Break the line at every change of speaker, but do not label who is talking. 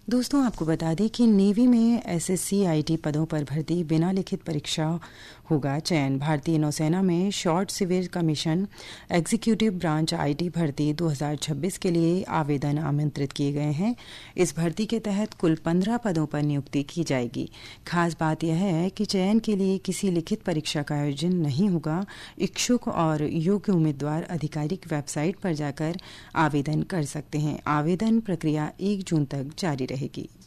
दोस्तों, आपको बता दें कि नेवी में एसएससी आईटी पदों पर भर्ती बिना लिखित परीक्षा होगा चयन। भारतीय नौसेना में short civil commission executive branch IT भर्ती 2026 के लिए आवेदन आमंत्रित किए गए हैं। इस भर्ती के तहत कुल 15 पदों पर नियुक्ति की जाएगी। खास बात यह है कि चयन के लिए किसी लिखित परीक्षा का आयोजन नहीं होगा। इच्छुक और योग्य उम्मीदवार आधिकारिक वेबसाइट पर जाकर आवेदन कर सकते हैं। आवेदन प्रक्रिया 1 जून तक जारी रहेगी।